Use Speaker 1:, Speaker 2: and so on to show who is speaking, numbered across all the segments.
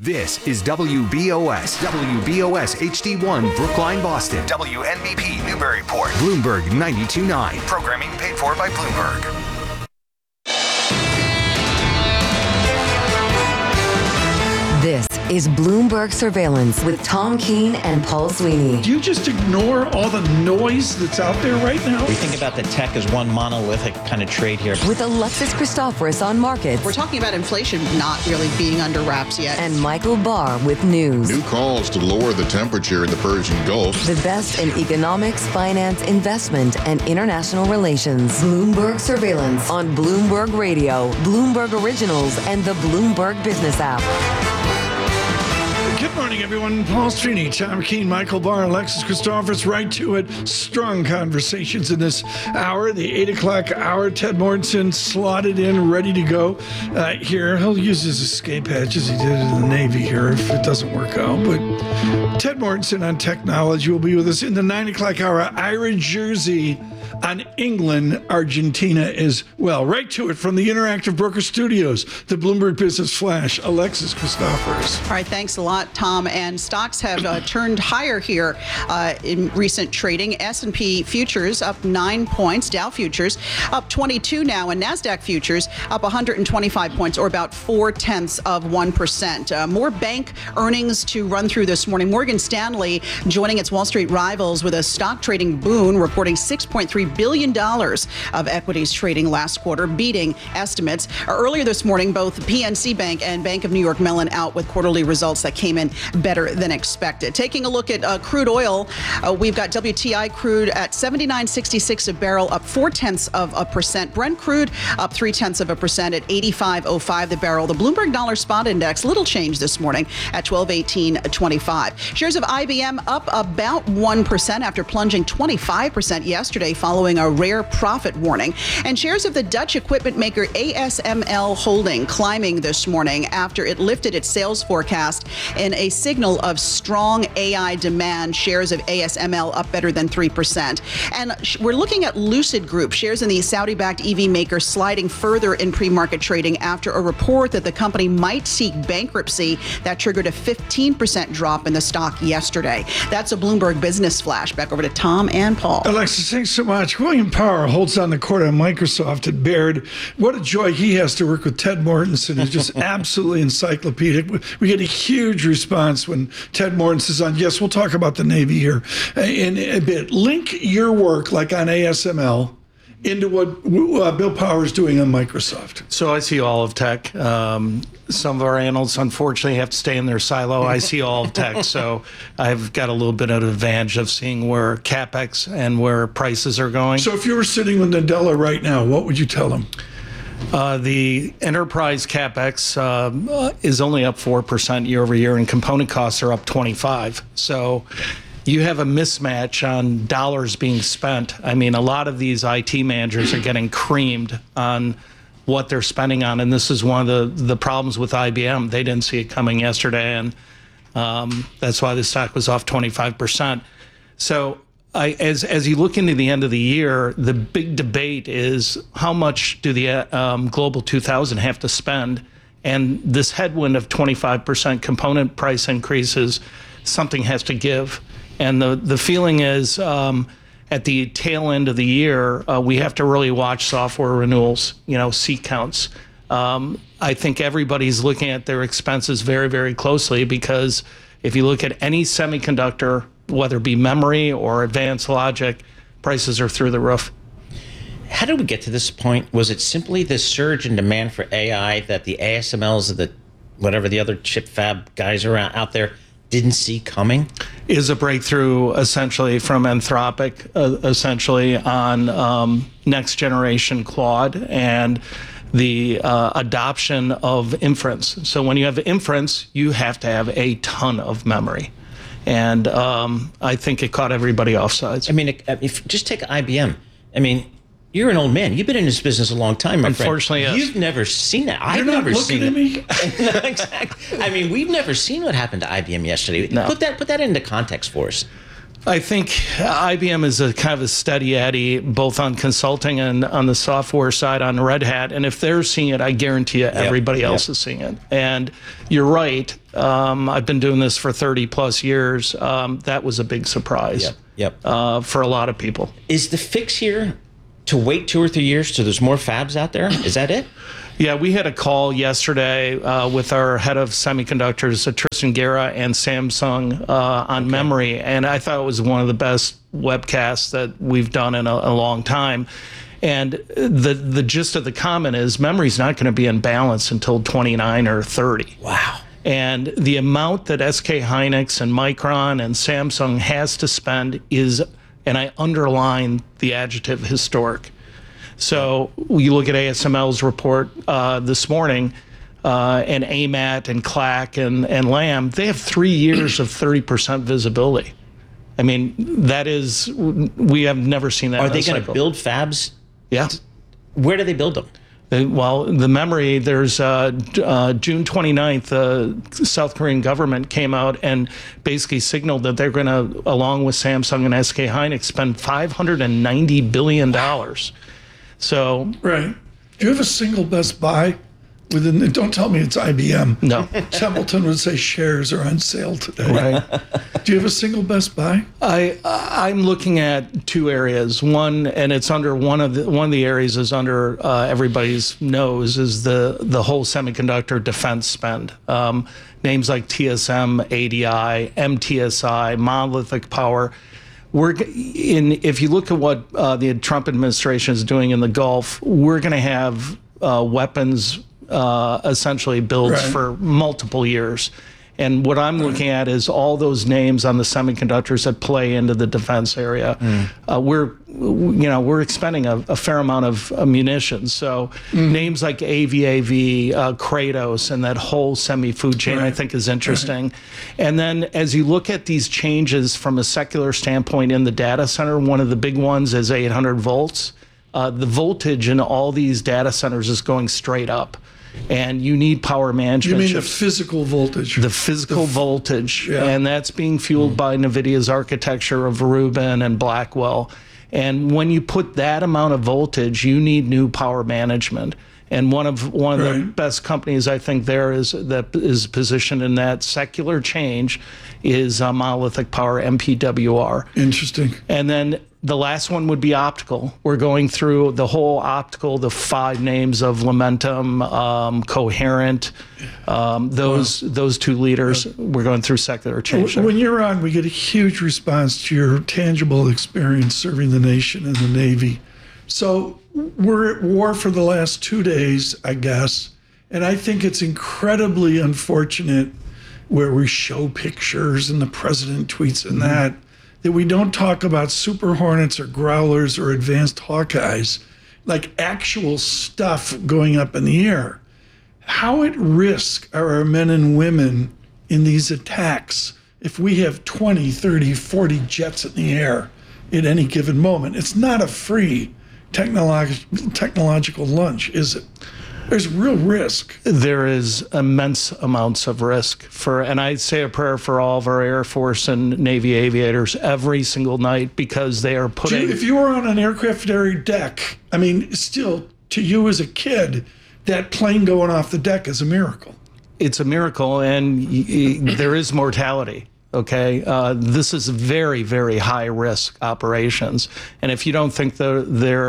Speaker 1: This is WBOS HD1 Brookline, Boston. WNBP Newburyport. Bloomberg 92.9. Programming paid for by Bloomberg.
Speaker 2: This is Bloomberg Surveillance with Tom Keene and Paul Sweeney.
Speaker 3: Do you just ignore all the noise that's out there right now?
Speaker 4: We think about the tech as one monolithic kind of trade here.
Speaker 2: With Alexis Christoforous on markets.
Speaker 5: We're talking about inflation not really being under wraps yet.
Speaker 2: And Michael Barr with news.
Speaker 6: New calls to lower the temperature in the Persian Gulf.
Speaker 2: The best in economics, finance, investment, and international relations. Bloomberg Surveillance on Bloomberg Radio, Bloomberg Originals, and the Bloomberg Business app.
Speaker 3: Good morning, everyone. Paul Sweeney, Tom Keene, Michael Barr, Alexis Christoforous, right to it. Strong conversations in this hour, the 8 o'clock hour. Ted Mortensen slotted in, ready to go here. He'll use his escape hatch as he did in the Navy here if it doesn't work out. But Ted Mortensen on technology will be with us in the 9 o'clock hour. Ira Jersey on England, Argentina as well. Right to it from the Interactive Broker Studios, the Bloomberg Business Flash, Alexis Christoforous.
Speaker 5: All right, thanks a lot, Tom. And stocks have turned higher here in recent trading. S&P futures up 9 points, Dow futures up 22 now, and NASDAQ futures up 125 points, or about 0.4%. More bank earnings to run through this morning. Morgan Stanley joining its Wall Street rivals with a stock trading boon, reporting $6.3 billion of equities trading last quarter, beating estimates. Earlier this morning, both PNC Bank and Bank of New York Mellon out with quarterly results that came in better than expected. Taking a look at crude oil, we've got WTI crude at $79.66 a barrel, up 0.4%. Brent crude up 0.3% at $85.05 the barrel. The Bloomberg Dollar Spot Index, little change this morning at 1218.25. Shares of IBM up about 1% after plunging 25% yesterday following a rare profit warning. And shares of the Dutch equipment maker ASML Holding climbing this morning after it lifted its sales forecast in a signal of strong AI demand. Shares of ASML up better than 3%. And we're looking at Lucid Group, shares in the Saudi-backed EV maker, sliding further in pre-market trading after a report that the company might seek bankruptcy that triggered a 15% drop in the stock yesterday. That's a Bloomberg Business Flash. Back over to Tom and Paul.
Speaker 3: Alexis, thanks so much. William Power holds on the court on Microsoft at Baird. What a joy he has to work with Ted Mortensen, who's just absolutely encyclopedic. We get a huge response when Ted Mortensen is on. Yes, we'll talk about the Navy here in a bit. Link your work, like on ASML, into what Bill Power is doing on Microsoft.
Speaker 7: So I see all of tech. Some of our analysts, unfortunately, have to stay in their silo. I see all of tech, so I've got a little bit of an advantage of seeing where CapEx and where prices are going.
Speaker 3: So if you were sitting with Nadella right now, what would you tell him?
Speaker 7: The enterprise CapEx is only up 4% year over year, and component costs are up 25%. So you have a mismatch on dollars being spent. I mean, a lot of these IT managers are getting creamed on what they're spending on, and this is one of the problems with IBM. They didn't see it coming yesterday, and that's why the stock was off 25%. So as you look into the end of the year, the big debate is how much do the Global 2000 have to spend? And this headwind of 25% component price increases, something has to give. And the feeling is at the tail end of the year, we have to really watch software renewals, seat counts. I think everybody's looking at their expenses very, very closely, because if you look at any semiconductor, whether it be memory or advanced logic, prices are through the roof.
Speaker 4: How did we get to this point? Was it simply the surge in demand for AI that the ASMLs, the whatever the other chip fab guys are out there didn't see coming?
Speaker 7: Is a breakthrough essentially from Anthropic, essentially on next generation Claude and the adoption of inference. So when you have inference, you have to have a ton of memory. And I think it caught everybody offsides.
Speaker 4: I mean, if just take IBM. I mean, you're an old man. You've been in this business a long time, my
Speaker 7: Unfortunately,
Speaker 4: friend.
Speaker 7: yes.
Speaker 4: You've never seen that. I've
Speaker 3: You're
Speaker 4: never
Speaker 3: not
Speaker 4: seen
Speaker 3: looking
Speaker 4: it.
Speaker 3: at me?
Speaker 4: No, exactly. I mean, we've never seen what happened to IBM yesterday.
Speaker 7: No.
Speaker 4: Put that into context for us.
Speaker 7: I think IBM is a kind of a steady Eddie, both on consulting and on the software side on Red Hat. And if they're seeing it, I guarantee you everybody else is seeing it. And you're right. I've been doing this for 30 plus years. That was a big surprise for a lot of people.
Speaker 4: Is the fix here to wait 2 or 3 years till there's more fabs out there? Is that it?
Speaker 7: Yeah, we had a call yesterday with our head of semiconductors, Tristan Guerra, and Samsung on memory, and I thought it was one of the best webcasts that we've done in a long time. And the gist of the comment is memory's not going to be in balance until 29 or 30.
Speaker 4: Wow.
Speaker 7: And the amount that SK Hynix and Micron and Samsung has to spend is, and I underline the adjective, historic. So you look at ASML's report this morning, and AMAT and CLAC and Lam, they have 3 years of 30% visibility. I mean, that is, we have never seen that.
Speaker 4: Are they going to build fabs?
Speaker 7: Yeah.
Speaker 4: Where do they build them?
Speaker 7: Well, the memory, there's June 29th, the South Korean government came out and basically signaled that they're going to, along with Samsung and SK Hynix, spend $590 billion. So
Speaker 3: right. Do you have a single Best Buy within? Don't tell me it's IBM.
Speaker 7: No.
Speaker 3: Templeton would say shares are on sale today.
Speaker 7: Right.
Speaker 3: Do you have a single Best Buy?
Speaker 7: I'm looking at two areas. One, and it's under one of the areas is under everybody's nose, is the whole semiconductor defense spend. Names like TSM, ADI, MTSI, Monolithic Power. If you look at what the Trump administration is doing in the Gulf, we're going to have weapons essentially builds for multiple years. And what I'm looking at is all those names on the semiconductors that play into the defense area. We're expending a fair amount of munitions. So names like AVAV, Kratos, and that whole semi-food chain I think is interesting. And then as you look at these changes from a secular standpoint in the data center, one of the big ones is 800 volts. The voltage in all these data centers is going straight up. And you need power management.
Speaker 3: You mean the physical voltage?
Speaker 7: The physical voltage. Yeah. And that's being fueled by NVIDIA's architecture of Rubin and Blackwell. And when you put that amount of voltage, you need new power management. And one of the best companies I think that is positioned in that secular change is Monolithic Power, MPWR.
Speaker 3: Interesting.
Speaker 7: And then the last one would be optical. We're going through the whole optical, the 5 names of Lumentum, Coherent, those two leaders. We're going through secular change.
Speaker 3: When you're on, we get a huge response to your tangible experience serving the nation in the Navy. So we're at war for the last 2 days, I guess. And I think it's incredibly unfortunate where we show pictures and the president tweets and that we don't talk about Super Hornets or Growlers or advanced Hawkeyes, like actual stuff going up in the air. How at risk are our men and women in these attacks if we have 20, 30, 40 jets in the air at any given moment? It's not a free technological lunch, is it? There's real risk.
Speaker 7: There is immense amounts of risk and I say a prayer for all of our Air Force and Navy aviators every single night because they are putting...
Speaker 3: If you were on an aircraft carrier deck, I mean, still, to you as a kid, that plane going off the deck is a miracle.
Speaker 7: It's a miracle, and there is mortality. Okay, this is very, very high risk operations, and if you don't think the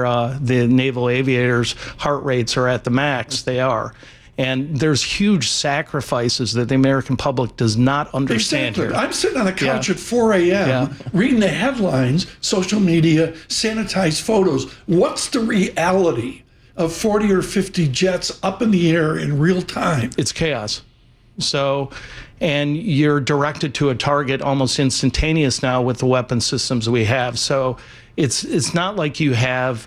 Speaker 7: naval aviators' heart rates are at the max, they are. And there's huge sacrifices that the American public does not understand here.
Speaker 3: I'm sitting on the couch at 4 a.m. reading the headlines, social media, sanitized photos. What's the reality of 40 or 50 jets up in the air in real time?
Speaker 7: It's chaos. So, and you're directed to a target almost instantaneous now with the weapon systems we have. So it's not like you have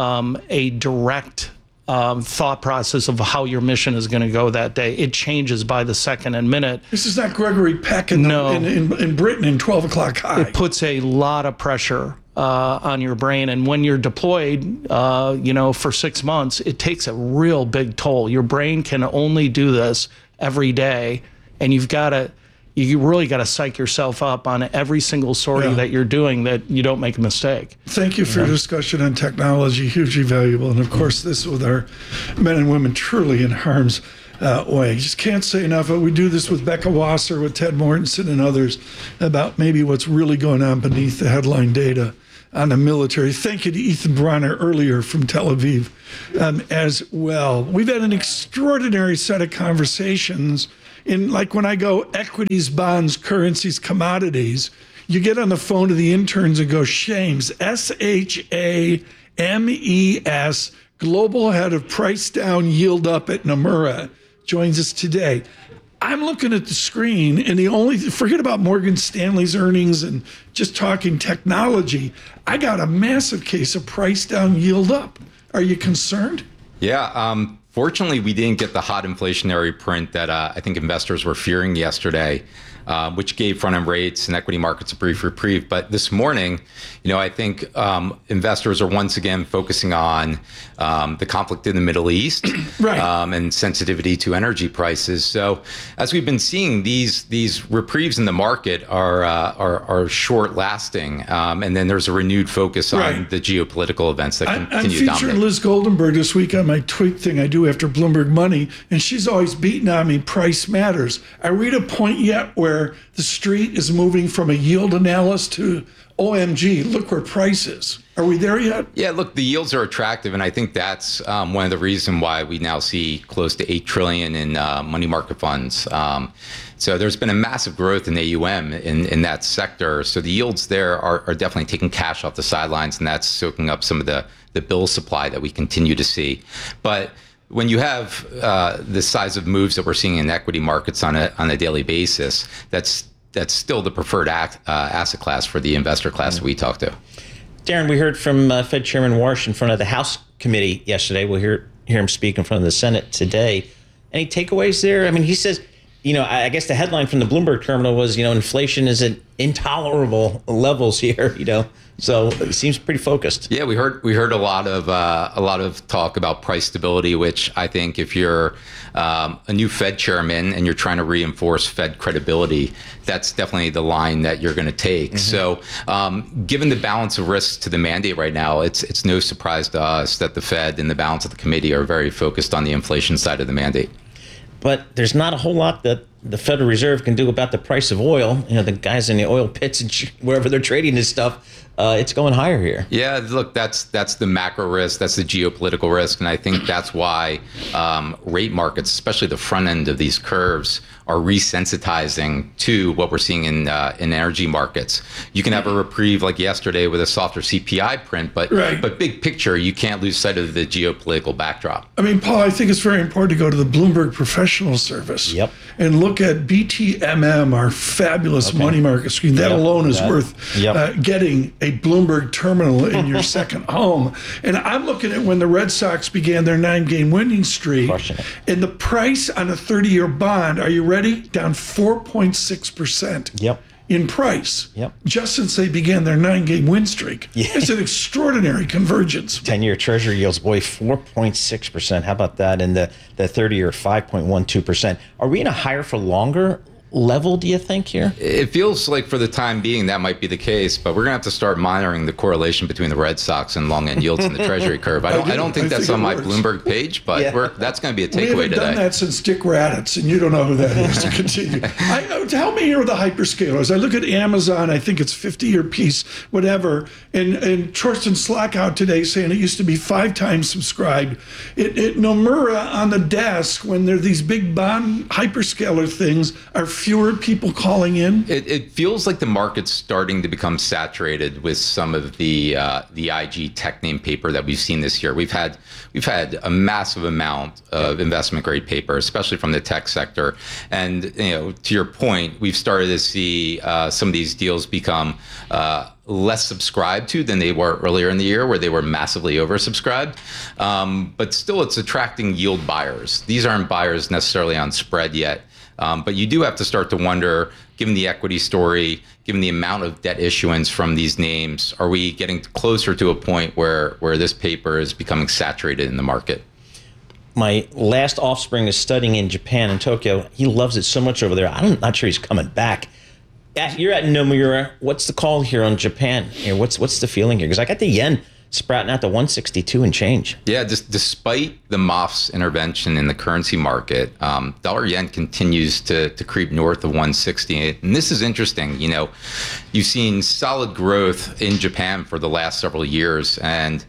Speaker 7: a direct thought process of how your mission is going to go that day. It changes by the second and minute.
Speaker 3: This is not Gregory Peck in Britain in 12 o'clock high.
Speaker 7: It puts a lot of pressure on your brain. And when you're deployed, for 6 months, it takes a real big toll. Your brain can only do this every day, and you've got to you really got to psych yourself up on every single sortie that you're doing that you don't make a mistake.
Speaker 3: Thank you for your discussion on technology, hugely valuable. And of course, this with our men and women truly in harm's way. Just can't say enough. We do this with Becca Wasser, with Ted Mortensen and others about maybe what's really going on beneath the headline data on the military. Thank you to Ethan Bronner earlier from Tel Aviv as well. We've had an extraordinary set of conversations in, like when I go equities, bonds, currencies, commodities, you get on the phone to the interns and go, Shames, S-H-A-M-E-S, global head of price down, yield up at Nomura, joins us today. I'm looking at the screen, and forget about Morgan Stanley's earnings and just talking technology. I got a massive case of price down, yield up. Are you concerned?
Speaker 8: Yeah. Fortunately, we didn't get the hot inflationary print that I think investors were fearing yesterday, which gave front-end rates and equity markets a brief reprieve. But this morning, I think investors are once again focusing on the conflict in the Middle East
Speaker 3: right.
Speaker 8: And sensitivity to energy prices. So as we've been seeing, these reprieves in the market are short-lasting. And then there's a renewed focus on the geopolitical events that continue to dominate.
Speaker 3: I featured Liz Goldenberg this week on my tweet thing I do after Bloomberg Money, and she's always beating on me, price matters. Are we at a point yet where the street is moving from a yield analysis to OMG, look where price is? Are we there yet?
Speaker 8: Yeah, look, the yields are attractive, and I think that's one of the reasons why we now see close to $8 trillion in money market funds. So there's been a massive growth in AUM in that sector. So the yields there are definitely taking cash off the sidelines, and that's soaking up some of the bill supply that we continue to see. But when you have the size of moves that we're seeing in equity markets on a daily basis, that's still the preferred asset class for the investor class that we talk to.
Speaker 4: Darren, we heard from Fed Chairman Warsh in front of the House committee yesterday. We'll hear him speak in front of the Senate today. Any takeaways there? I mean, he says, I guess the headline from the Bloomberg terminal was, inflation is at intolerable levels here, So it seems pretty focused.
Speaker 8: Yeah, we heard a lot of talk about price stability, which I think if you're a new Fed chairman and you're trying to reinforce Fed credibility, that's definitely the line that you're going to take. Mm-hmm. So given the balance of risks to the mandate right now, it's no surprise to us that the Fed and the balance of the committee are very focused on the inflation side of the mandate.
Speaker 4: But there's not a whole lot that the Federal Reserve can do about the price of oil. The guys in the oil pits and wherever they're trading this stuff, it's going higher here.
Speaker 8: Yeah, look, that's the macro risk, that's the geopolitical risk, and I think that's why rate markets, especially the front end of these curves, are resensitizing to what we're seeing in energy markets. You can have a reprieve like yesterday with a softer CPI print, but big picture, you can't lose sight of the geopolitical backdrop.
Speaker 3: I mean, Paul, I think it's very important to go to the Bloomberg Professional Service and look at BTMM, our fabulous money market screen. That alone is worth getting a Bloomberg terminal in your second home. And I'm looking at when the Red Sox began their 9-game winning streak, and the price on a 30-year bond, are you ready? Down 4.6% in price just since they began their 9-game win streak. It's an extraordinary convergence.
Speaker 4: 10-year Treasury yields, 4.6%. How about that? And the 30-year, 5.12%. Are we in a higher for longer level, do you think, here?
Speaker 8: It feels like for the time being that might be the case, but we're going to have to start monitoring the correlation between the Red Sox and long end yields in the Treasury curve. I don't think that's on my Bloomberg page, but that's going to be a takeaway today.
Speaker 3: We haven't done that since Dick Raddatz, and you don't know who that is. To continue, help me here with the hyperscalers. I look at Amazon, I think it's 50-year piece, whatever, and Torsten Slack out today saying it used to be 5 times subscribed. Nomura on the desk, when there are these big bond hyperscaler things, are fewer people calling in?
Speaker 8: It feels like the market's starting to become saturated with some of the IG tech name paper that we've seen this year. We've had a massive amount of investment grade paper, especially from the tech sector. And to your point, we've started to see some of these deals become less subscribed to than they were earlier in the year, where they were massively oversubscribed. But still, it's attracting yield buyers. These aren't buyers necessarily on spread yet. But you do have to start to wonder, given the equity story, given the amount of debt issuance from these names, are we getting closer to a point where this paper is becoming saturated in the market?
Speaker 4: my last offspring is studying in Japan, in Tokyo. He loves it so much over there. I'm not sure he's coming back. You're at Nomura. What's the call here on Japan? Here, what's the feeling here? Because I got the yen sprouting out to 162 and change.
Speaker 8: Yeah, despite the MOF's intervention in the currency market, dollar yen continues to creep north of 160. And this is interesting. You know, you've seen solid growth in Japan for the last several years, and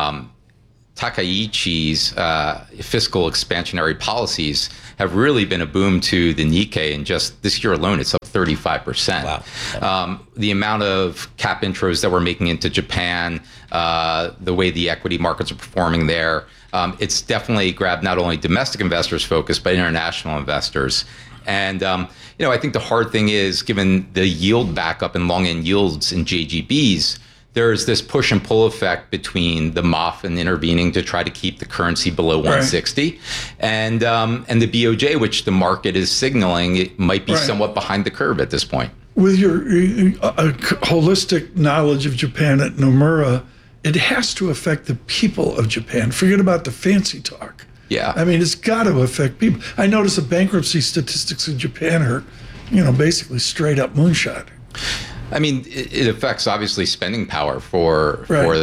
Speaker 8: Takaichi's fiscal expansionary policies have really been a boom to the Nikkei, and just this year alone, it's up 35%.
Speaker 4: Wow.
Speaker 8: The amount of cap intros that we're making into Japan, the way the equity markets are performing there, it's definitely grabbed not only domestic investors' focus, but international investors. And, you know, I think the hard thing is, given the yield backup and long end yields in JGBs, there's this push and pull effect between the MOF and intervening to try to keep the currency below 160, right, and the BOJ, which the market is signaling it might be somewhat behind the curve at this point.
Speaker 3: With your holistic knowledge of Japan at Nomura, it has to affect the people of Japan. Forget about the fancy talk.
Speaker 8: Yeah.
Speaker 3: I mean, it's got to affect people. I notice the bankruptcy statistics in Japan are, you know, basically straight up moonshot.
Speaker 8: I mean, it affects obviously spending power for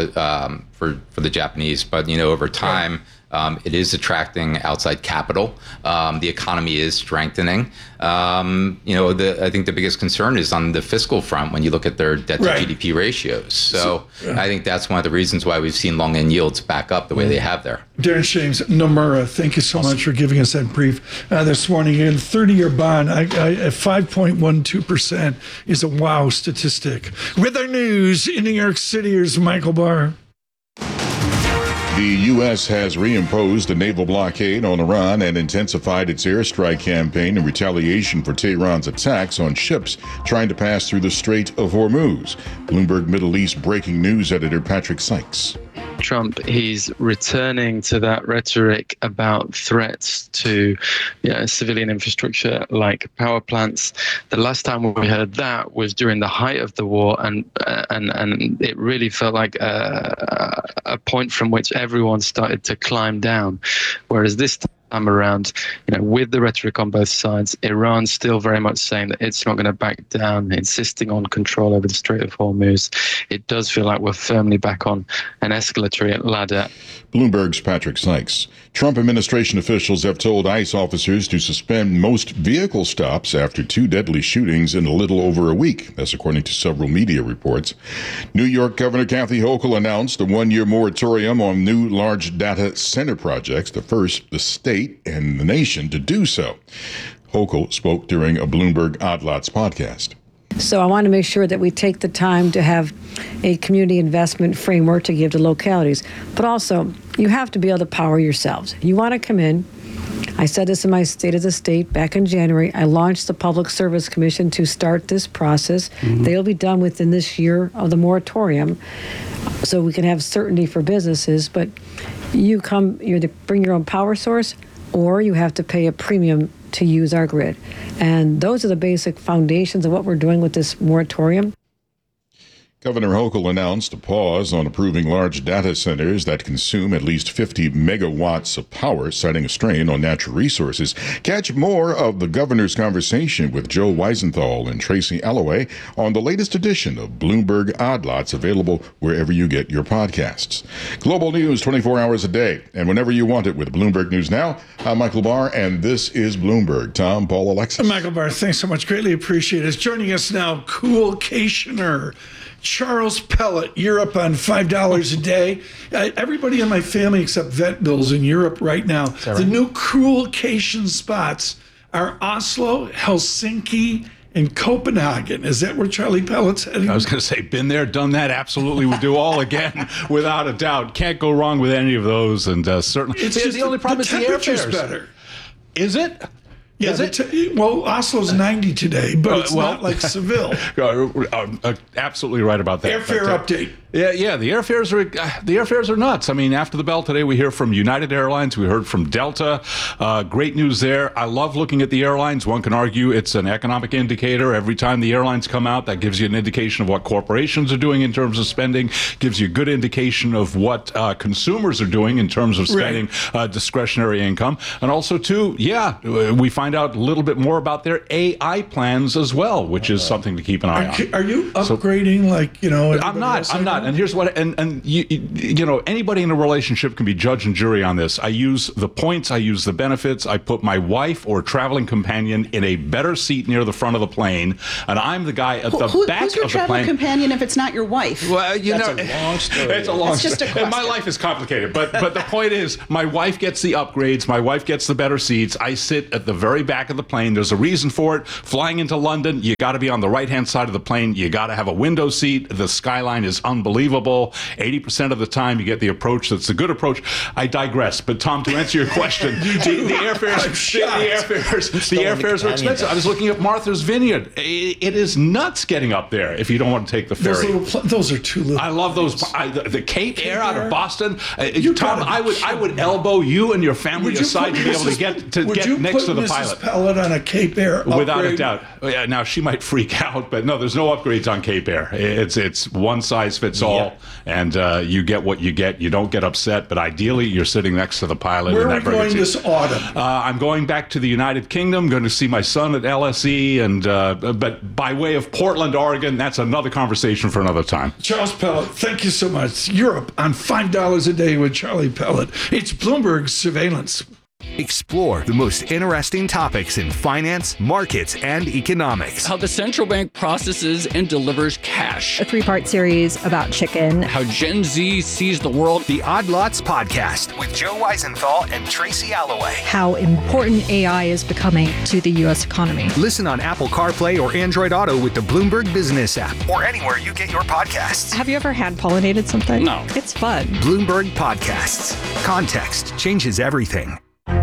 Speaker 8: the Japanese, but you know, over time, it is attracting outside capital. The economy is strengthening. You know, I think the biggest concern is on the fiscal front when you look at their debt to GDP ratios. So I think that's one of the reasons why we've seen long end yields back up the way they have there.
Speaker 3: Darren Shames, Nomura, thank you so much for giving us that brief this morning. And 30-year bond at 5.12% is a wow statistic. With our news in New York City, here's Michael Barr.
Speaker 6: The U.S. has reimposed a naval blockade on Iran and intensified its airstrike campaign in retaliation for Tehran's attacks on ships trying to pass through the Strait of Hormuz. Bloomberg Middle East breaking news editor Patrick Sykes.
Speaker 9: Trump, he's returning to that rhetoric about threats to civilian infrastructure like power plants. The last time we heard that was during the height of the war, and it really felt like a point from which everyone started to climb down. Whereas this time around, with the rhetoric on both sides, Iran's still very much saying that it's not going to back down, insisting on control over the Strait of Hormuz. It does feel like we're firmly back on an escalatory ladder.
Speaker 6: Bloomberg's Patrick Sykes. Trump administration officials have told ICE officers to suspend most vehicle stops after 2 deadly shootings in a little over a week. That's according to several media reports. New York Governor Kathy Hochul announced a 1-year moratorium on new large data center projects, the first the state and the nation to do so. Hochul spoke during a Bloomberg Odd Lots podcast.
Speaker 10: So I want to make sure that we take the time to have a community investment framework to give to localities. But also, you have to be able to power yourselves. You want to come in. I said this in my State of the State back in January. I launched the Public Service Commission to start this process. Mm-hmm. They'll be done within this year of the moratorium, so we can have certainty for businesses. But you either bring your own power source, or you have to pay a premium to use our grid. And those are the basic foundations of what we're doing with this moratorium.
Speaker 6: Governor Hochul announced a pause on approving large data centers that consume at least 50 megawatts of power, citing a strain on natural resources. Catch more of the governor's conversation with Joe Weisenthal and Tracy Alloway on the latest edition of Bloomberg Odd Lots, available wherever you get your podcasts. Global news 24 hours a day, and whenever you want it with Bloomberg News Now. I'm Michael Barr, and this is Bloomberg. Tom, Paul, Alexis.
Speaker 3: Michael Barr, thanks so much. Greatly appreciate it. Joining us now, Coolcationer Charles Pellet, Europe on $5 a day. Everybody in my family except vet bills in Europe right now. Right? The new Coolcation spots are Oslo, Helsinki, and Copenhagen. Is that where Charlie Pellet's heading?
Speaker 11: I was going to say, been there, done that. Absolutely, we do all again, without a doubt. Can't go wrong with any of those, and certainly.
Speaker 3: It's just the only problem is the airfares. Better.
Speaker 11: Is it?
Speaker 3: Yeah, well, Oslo's 90 today, but it's not like Seville.
Speaker 11: Absolutely right about that.
Speaker 3: Airfare update.
Speaker 11: Yeah. The airfares are nuts. I mean, after the bell today, we hear from United Airlines. We heard from Delta. Great news there. I love looking at the airlines. One can argue it's an economic indicator. Every time the airlines come out, that gives you an indication of what corporations are doing in terms of spending. Gives you a good indication of what consumers are doing in terms of spending discretionary income. And also, too, we find out a little bit more about their AI plans as well, which is something to keep an eye on.
Speaker 3: Are you upgrading
Speaker 11: I'm not. And here's what, and you know, anybody in a relationship can be judge and jury on this. I use the points, I use the benefits. I put my wife or traveling companion in a better seat near the front of the plane, and I'm the guy at the back of the plane.
Speaker 5: Who's your traveling companion if it's not your wife?
Speaker 11: Well,
Speaker 4: That's a long story.
Speaker 11: It's a long
Speaker 5: It's just a
Speaker 11: story. And my
Speaker 5: question.
Speaker 11: life is complicated, but the point is, my wife gets the upgrades. My wife gets the better seats. I sit at the very back of the plane. There's a reason for it. Flying into London, you got to be on the right-hand side of the plane. You got to have a window seat. The skyline is unbelievable. 80% of the time, you get the approach that's a good approach. I digress. But Tom, to answer your question, the airfares are expensive. I was looking at Martha's Vineyard. It is nuts getting up there if you don't want to take the ferry.
Speaker 3: Those are too little.
Speaker 11: I love those. The Cape Air out of Boston. Tom, I would elbow you and your family aside to be able to get next to the pilot.
Speaker 3: Mrs. Pellet on a Cape Air upgrade?
Speaker 11: Without a doubt. Now she might freak out, but no, there's no upgrades on Cape Air. It's one size fits all, and you get what you get. You don't get upset, but ideally you're sitting next to the pilot.
Speaker 3: Where are we going this autumn?
Speaker 11: I'm going back to the United Kingdom. Going to see my son at LSE, and but by way of Portland, Oregon. That's another conversation for another time.
Speaker 3: Charles Pellet, thank you so much. Europe on $5 a day with Charlie Pellet. It's Bloomberg Surveillance.
Speaker 1: Explore the most interesting topics in finance, markets, and economics.
Speaker 12: How the central bank processes and delivers cash.
Speaker 13: A 3-part series about chicken.
Speaker 12: How Gen Z sees the world.
Speaker 1: The Odd Lots Podcast with Joe Weisenthal and Tracy Alloway.
Speaker 13: How important AI is becoming to the U.S. economy.
Speaker 1: Listen on Apple CarPlay or Android Auto with the Bloomberg Business app or anywhere you get your podcasts.
Speaker 13: Have you ever hand pollinated something?
Speaker 12: No.
Speaker 13: It's fun.
Speaker 1: Bloomberg Podcasts. Context changes everything.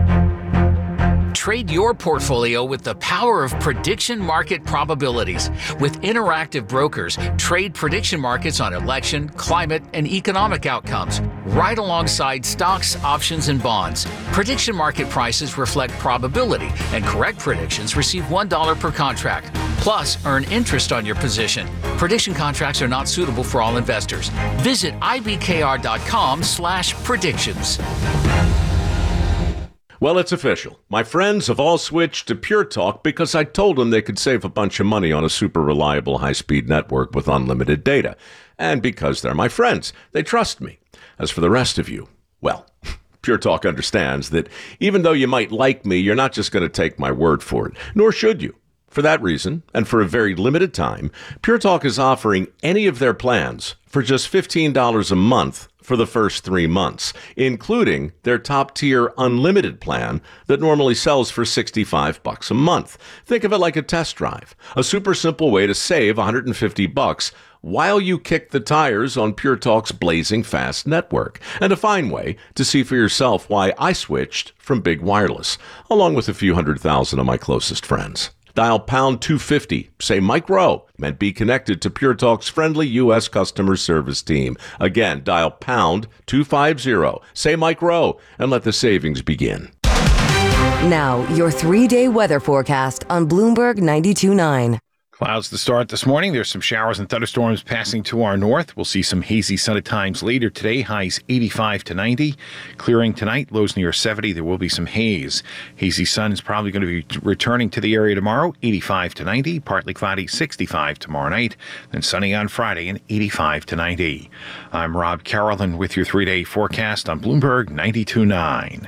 Speaker 14: Trade your portfolio with the power of prediction market probabilities. With Interactive Brokers, trade prediction markets on election, climate, and economic outcomes, right alongside stocks, options, and bonds. Prediction market prices reflect probability, and correct predictions receive $1 per contract. Plus, earn interest on your position. Prediction contracts are not suitable for all investors. Visit ibkr.com/predictions.
Speaker 15: Well, it's official. My friends have all switched to Pure Talk because I told them they could save a bunch of money on a super reliable high-speed network with unlimited data. And because they're my friends, they trust me. As for the rest of you, well, Pure Talk understands that even though you might like me, you're not just going to take my word for it, nor should you. For that reason, and for a very limited time, Pure Talk is offering any of their plans for just $15 a month for the first 3 months, including their top-tier unlimited plan that normally sells for $65 a month. Think of it like a test drive, a super simple way to save $150 while you kick the tires on Pure Talk's blazing fast network, and a fine way to see for yourself why I switched from Big Wireless, along with a few 100,000 of my closest friends. Dial pound 250, say Mike Rowe, and be connected to Pure Talk's friendly U.S. customer service team. Again, dial pound 250, say Mike Rowe, and let the savings begin.
Speaker 2: Now, your 3-day weather forecast on Bloomberg 92.9.
Speaker 16: Clouds to start this morning. There's some showers and thunderstorms passing to our north. We'll see some hazy sun at times later today. Highs 85 to 90. Clearing tonight. Lows near 70. There will be some haze. Hazy sun is probably going to be returning to the area tomorrow. 85 to 90. Partly cloudy. 65 tomorrow night. Then sunny on Friday and 85 to 90. I'm Rob Carrollton with your 3-day forecast on Bloomberg 92.9.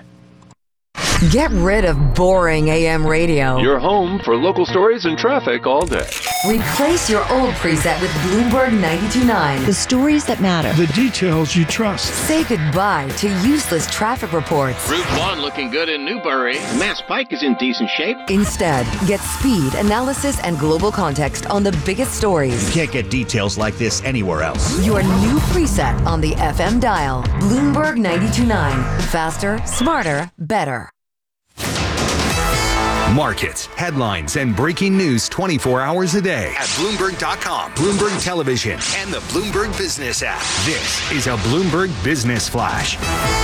Speaker 2: Get rid of boring AM radio.
Speaker 17: Your home for local stories and traffic all day.
Speaker 2: Replace your old preset with Bloomberg 92.9.
Speaker 18: The stories that matter.
Speaker 3: The details you trust.
Speaker 2: Say goodbye to useless traffic reports.
Speaker 17: Route 1 looking good in Newbury. Mass Pike is in decent shape.
Speaker 2: Instead, get speed, analysis, and global context on the biggest stories.
Speaker 19: You can't get details like this anywhere else.
Speaker 2: Your new preset on the FM dial. Bloomberg 92.9. Faster, smarter, better.
Speaker 1: Markets, headlines, and breaking news 24 hours a day at Bloomberg.com, Bloomberg Television, and the Bloomberg Business app. This is a Bloomberg Business Flash.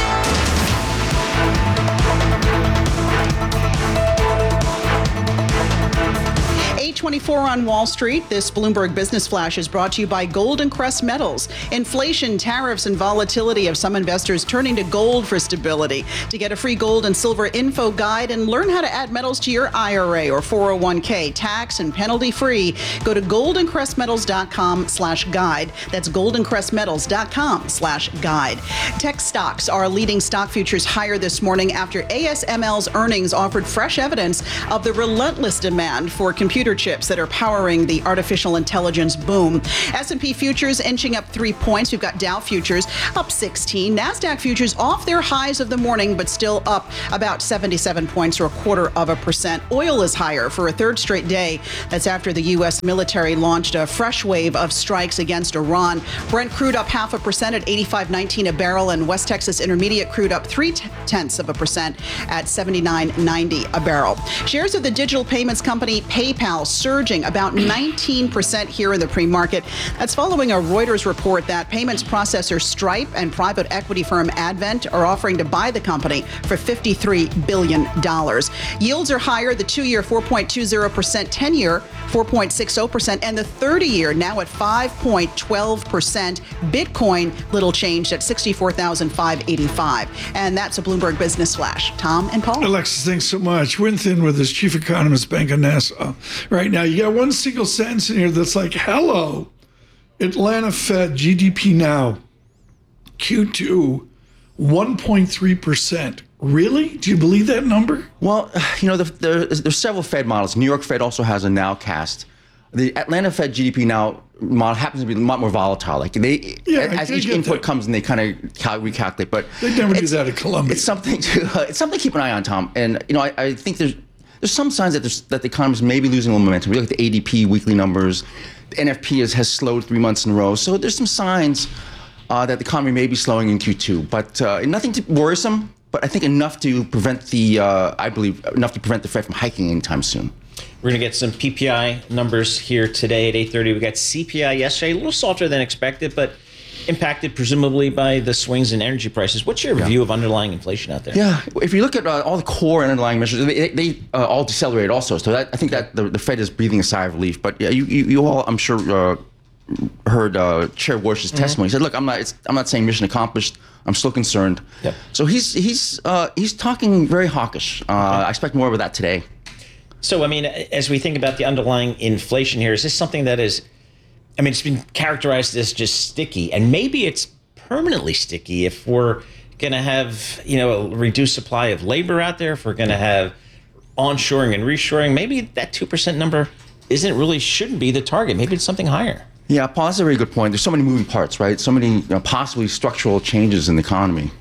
Speaker 5: 8:24 on Wall Street. This Bloomberg Business Flash is brought to you by Golden Crest Metals. Inflation, tariffs, and volatility have some investors turning to gold for stability. To get a free gold and silver info guide and learn how to add metals to your IRA or 401k, tax and penalty free, go to goldencrestmetals.com/guide. That's goldencrestmetals.com/guide. Tech stocks are leading stock futures higher this morning after ASML's earnings offered fresh evidence of the relentless demand for computer chips that are powering the artificial intelligence boom. S&P futures inching up 3 points. We've got Dow futures up 16. NASDAQ futures off their highs of the morning, but still up about 77 points or 0.25%. Oil is higher for a third straight day. That's after the U.S. military launched a fresh wave of strikes against Iran. Brent crude up 0.5% at $85.19 a barrel, and West Texas Intermediate crude up 0.3% at $79.90 a barrel. Shares of the digital payments company PayPal surging about 19% here in the pre-market. That's following a Reuters report that payments processor Stripe and private equity firm Advent are offering to buy the company for $53 billion. Yields are higher, the 2-year 4.20%, 10-year 4.60%, and the 30-year now at 5.12%. Bitcoin little changed at $64,585. And that's a Bloomberg Business Flash. Tom and Paul.
Speaker 3: Alexis, thanks so much. Winthin with us, Chief Economist, Bank of Nassau. Right now, you got one single sentence in here that's like, hello, Atlanta Fed GDP now, Q2, 1.3%. Really? Do you believe that number?
Speaker 18: Well, there's several Fed models. New York Fed also has a nowcast. The Atlanta Fed GDP now model happens to be a lot more volatile. Like as each input comes in, they kind of recalculate. But
Speaker 3: they never do that at Columbia.
Speaker 18: It's something to keep an eye on, Tom. And I think there's some signs that the economy is maybe losing a little momentum. We look at the ADP weekly numbers. The NFP has slowed 3 months in a row. So there's some signs that the economy may be slowing in Q2, but nothing too worrisome. But I think enough to prevent the Fed from hiking anytime soon.
Speaker 4: We're going to get some PPI numbers here today at 8:30. We got CPI yesterday, a little softer than expected, but impacted presumably by the swings in energy prices. What's your view of underlying inflation out there?
Speaker 18: Yeah, if you look at all the core underlying measures, they all decelerated also. So I think that the Fed is breathing a sigh of relief. But yeah, you all, I'm sure, heard Chair Warsh's testimony. He said, "Look, I'm not saying mission accomplished. I'm still concerned."
Speaker 4: Yep.
Speaker 18: So he's talking very hawkish. I expect more of that today.
Speaker 4: So, I mean, as we think about the underlying inflation here, is this something that is, I mean, it's been characterized as just sticky, and maybe it's permanently sticky if we're going to have, a reduced supply of labor out there, if we're going to have onshoring and reshoring, maybe that 2% number shouldn't be the target. Maybe it's something higher.
Speaker 18: Yeah, Paul, that's a very good point. There's so many moving parts, right? So many possibly structural changes in the economy.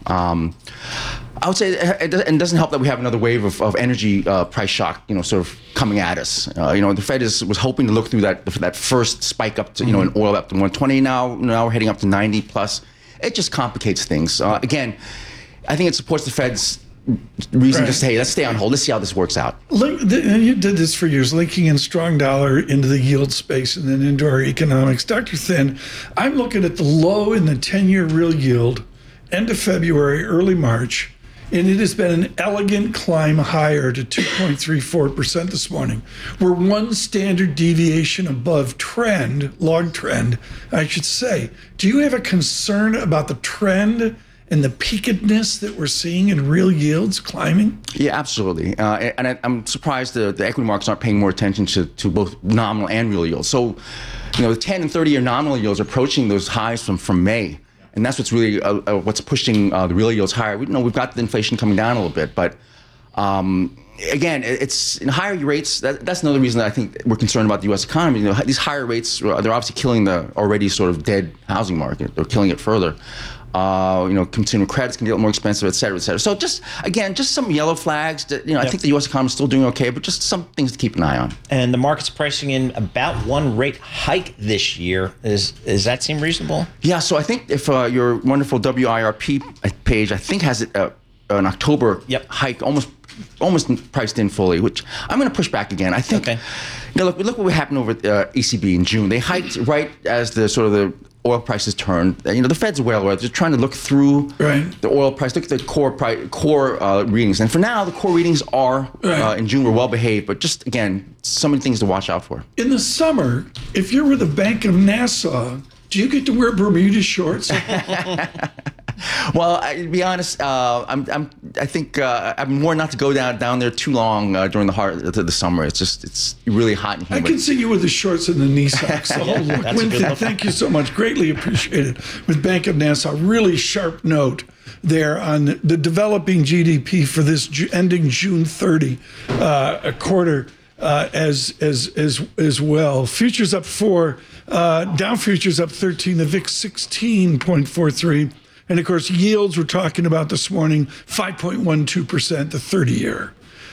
Speaker 18: I would say it doesn't help that we have another wave of energy price shock, sort of coming at us. The Fed was hoping to look through that first spike up to, in oil up to 120. Now we're heading up to 90 plus. It just complicates things. Again, I think it supports the Fed's reason to say, hey, let's stay on hold. Let's see how this works out.
Speaker 3: You did this for years, linking in strong dollar into the yield space and then into our economics. Dr. Thin, I'm looking at the low in the 10-year real yield, end of February, early March, and it has been an elegant climb higher to 2.34% this morning. We're one standard deviation above trend, log trend, I should say. Do you have a concern about the trend and the peakedness that we're seeing in real yields climbing?
Speaker 18: Yeah, absolutely. And I'm surprised the equity markets aren't paying more attention to both nominal and real yields. So, the 10 and 30-year nominal yields are approaching those highs from May. And that's what's really what's pushing the real yields higher. We've got the inflation coming down a little bit, but again, it's in higher rates. That's another reason that I think we're concerned about the U.S. economy. These higher rates, they're obviously killing the already sort of dead housing market. They're killing it further. Consumer credits can get more expensive, et cetera, et cetera. So just some yellow flags that, I think the U.S. economy is still doing okay, but just some things to keep an eye on.
Speaker 4: And the market's pricing in about one rate hike this year. Does that seem reasonable?
Speaker 18: Yeah, so I think if your wonderful WIRP page, I think has it an October hike almost almost priced in fully, which I'm going to push back again. I think, look what happened over at ECB in June. They hiked right as the oil prices turned. The Fed's well aware. They're trying to look through the oil price, look at the core readings. And for now, the core readings are in June were well behaved, but just again, so many things to watch out for.
Speaker 3: In the summer, if you're with the Bank of Nassau, do you get to wear Bermuda shorts?
Speaker 18: Well, to be honest, I think I'm more not to go down there too long during the summer. It's really hot and humid.
Speaker 3: I can see you with the shorts and the knee socks. The whole look. Winfrey, thank you so much. Greatly appreciated. With Bank of Nassau, really sharp note there on the developing GDP for this ending June 30 a quarter as well. Futures up 4, Dow futures up 13, the VIX 16.43. And of course, yields we're talking about this morning, 5.12%, the 30-year.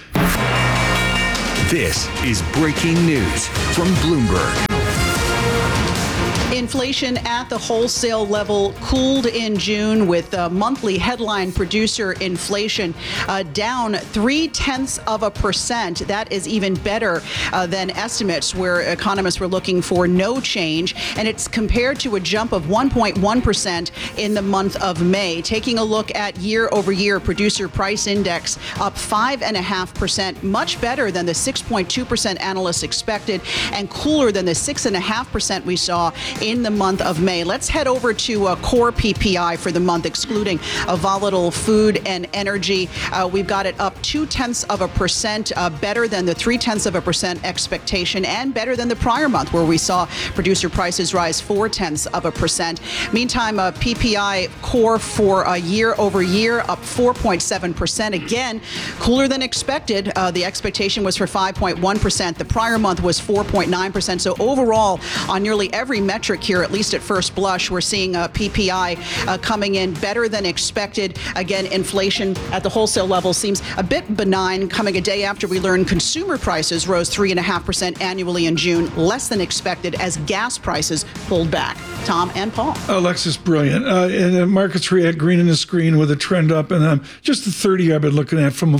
Speaker 1: This is breaking news from Bloomberg.
Speaker 5: Inflation at the wholesale level cooled in June with monthly headline producer inflation down 0.3%. That is even better than estimates where economists were looking for no change. And it's compared to a jump of 1.1% in the month of May. Taking a look at year over year producer price index up 5.5%, much better than the 6.2% analysts expected and cooler than the 6.5% we saw in the month of May. Let's head over to core PPI for the month, excluding volatile food and energy. We've got it up 0.2%, better than the 0.3% expectation, and better than the prior month where we saw producer prices rise 0.4%. Meantime, PPI core for year over year up 4.7%. Again, cooler than expected. The expectation was for 5.1%. The prior month was 4.9%. So overall, on nearly every metric here, at least at first blush, we're seeing PPI coming in better than expected. Again, inflation at the wholesale level seems a bit benign, coming a day after we learned consumer prices rose 3.5% annually in June, less than expected as gas prices pulled back. Tom and Paul.
Speaker 3: Alexis, brilliant. And the markets react green in the screen with a trend up. And just the 30 I've been looking at from a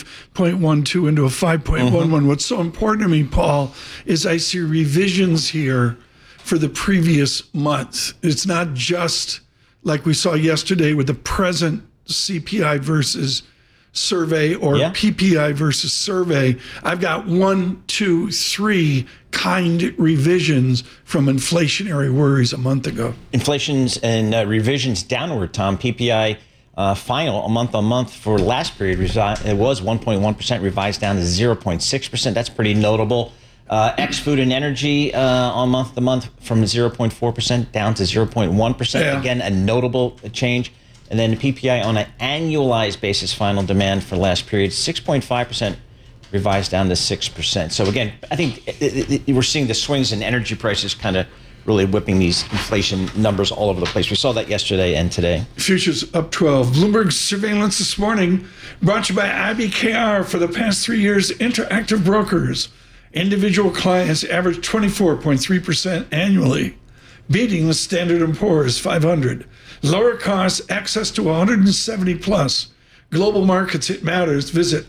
Speaker 3: 5.12 into a 5.11. What's so important to me, Paul, is I see revisions here for the previous month. It's not just like we saw yesterday with the present CPI versus survey or PPI versus survey. I've got 1, 2, 3 kind revisions from inflationary worries a month ago.
Speaker 4: Inflation's and revisions downward, Tom. PPI final a month on month for last period, it was 1.1%, revised down to 0.6%. That's pretty notable. Ex-food and energy on month to month from 0.4% down to 0.1%.
Speaker 3: Yeah.
Speaker 4: Again, a notable change. And then the PPI on an annualized basis, final demand for last period, 6.5%, revised down to 6%. So again, I think we're seeing the swings in energy prices kind of really whipping these inflation numbers all over the place. We saw that yesterday and today.
Speaker 3: Futures up 12. Bloomberg surveillance this morning brought to you by IBKR. For the past 3 years, Interactive Brokers. Individual clients average 24.3% annually, beating the Standard & Poor's 500. Lower costs, access to 170 plus. Global markets, it matters. Visit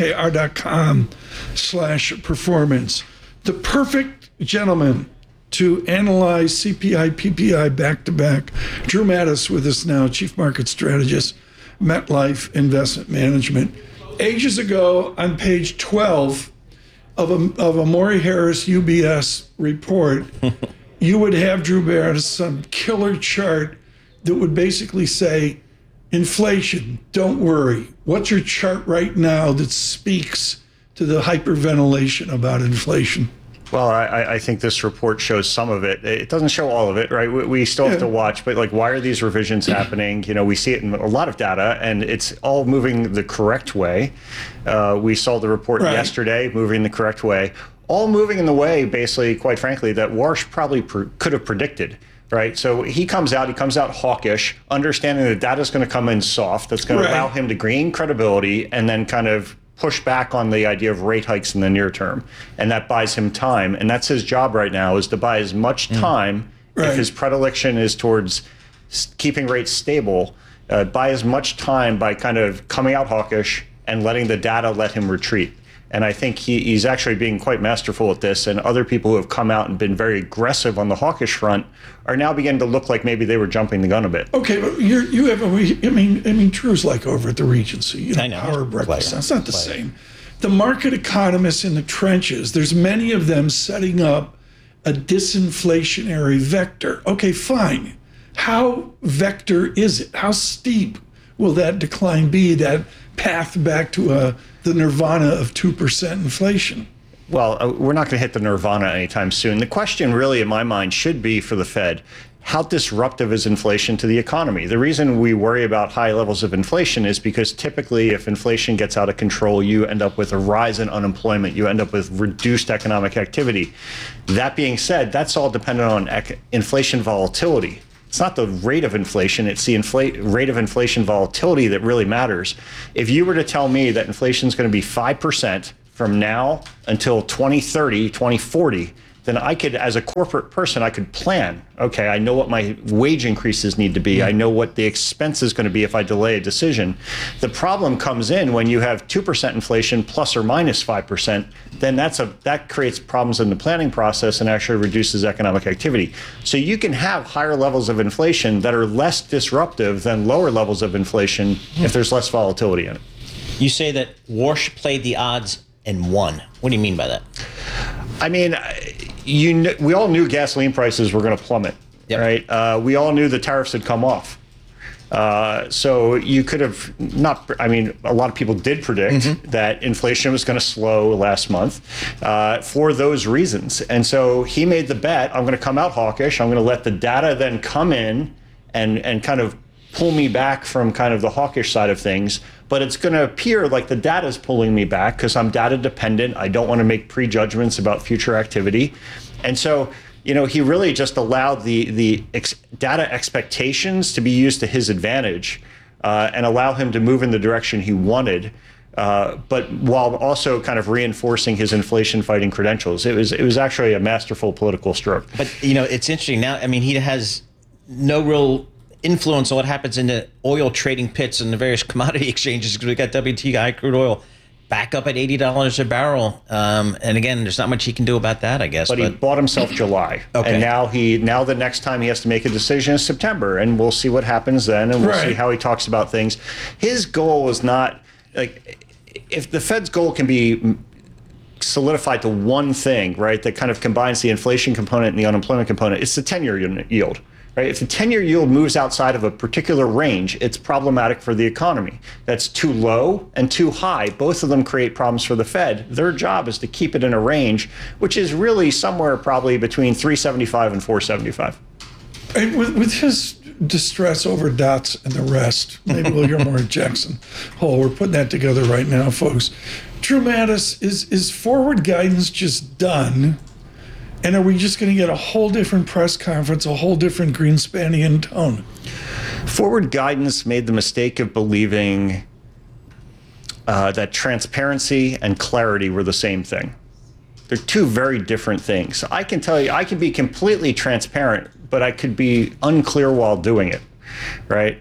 Speaker 3: ibkr.com/performance. The perfect gentleman to analyze CPI, PPI back to back. Drew Mattis with us now, Chief Market Strategist, MetLife Investment Management. Ages ago, on page 12 of a Maury Harris UBS report, you would have, Drew Mattis, some killer chart that would basically say, inflation, don't worry. What's your chart right now that speaks to the hyperventilation about inflation?
Speaker 20: Well, I think this report shows some of it. It doesn't show all of it, right? We still have to watch, but like, why are these revisions happening? You know, we see it in a lot of data, and it's all moving the correct way. We saw the report yesterday moving the correct way, all moving in the way, basically, quite frankly, that Warsh probably could have predicted. Right, so he comes out hawkish, understanding that data is going to come in soft. That's going to allow him to gain credibility and then kind of push back on the idea of rate hikes in the near term. And that buys him time. And that's his job right now, is to buy as much time if his predilection is towards keeping rates stable, buy as much time by kind of coming out hawkish, and letting the data let him retreat. And I think he's actually being quite masterful at this. And other people who have come out and been very aggressive on the hawkish front are now beginning to look like maybe they were jumping the gun a bit.
Speaker 3: Okay, but you have, I mean, Drew's like over at the Regency,
Speaker 4: I know.
Speaker 3: Power Breakfast. That's not the same. The market economists in the trenches, there's many of them setting up a disinflationary vector. Okay, fine. How vector is it? How steep will that decline be, that path back to the nirvana of 2% inflation?
Speaker 20: Well, we're not going to hit the nirvana anytime soon. The question really, in my mind, should be for the Fed, how disruptive is inflation to the economy? The reason we worry about high levels of inflation is because typically if inflation gets out of control, you end up with a rise in unemployment. You end up with reduced economic activity. That being said, that's all dependent on inflation volatility. It's not the rate of inflation, it's the rate of inflation volatility that really matters. If you were to tell me that inflation is going to be 5% from now until 2030, 2040, then I could, as a corporate person, I could plan. Okay, I know what my wage increases need to be. I know what the expense is going to be if I delay a decision. The problem comes in when you have 2% inflation plus or minus 5%, then that creates problems in the planning process and actually reduces economic activity. So you can have higher levels of inflation that are less disruptive than lower levels of inflation if there's less volatility in it.
Speaker 4: You say that Warsh played the odds and won. What do you mean by that?
Speaker 20: I mean, we all knew gasoline prices were going to plummet, right? We all knew the tariffs had come off. So you could have not, I mean, a lot of people did predict that inflation was going to slow last month for those reasons. And so he made the bet, I'm going to come out hawkish. I'm going to let the data then come in and kind of pull me back from kind of the hawkish side of things. But it's going to appear like the data is pulling me back because I'm data dependent. I don't want to make prejudgments about future activity. And so, you know, he really just allowed the data expectations to be used to his advantage and allow him to move in the direction he wanted, but while also kind of reinforcing his inflation fighting credentials. It was actually a masterful political stroke.
Speaker 4: But, you know, it's interesting now. I mean, he has no real influence on what happens in the oil trading pits and the various commodity exchanges because we got WTI crude oil back up at $80 a barrel. And again, there's not much he can do about that, I guess.
Speaker 20: But he bought himself July. Okay. And now the next time he has to make a decision is September, and we'll see what happens then, and we'll see how he talks about things. His goal is not, like, if the Fed's goal can be solidified to one thing, right, that kind of combines the inflation component and the unemployment component, it's the 10-year yield. Right? If the 10-year yield moves outside of a particular range, it's problematic for the economy. That's too low and too high. Both of them create problems for the Fed. Their job is to keep it in a range, which is really somewhere probably between 375 and 475.
Speaker 3: And with his distress over dots and the rest, maybe we'll hear more at Jackson Hole. We're putting that together right now, folks. Drew Mattis, is forward guidance just done? And are we just going to get a whole different press conference, a whole different Greenspanian tone?
Speaker 20: Forward guidance made the mistake of believing that transparency and clarity were the same thing. They're two very different things. I can tell you, I can be completely transparent, but I could be unclear while doing it, right?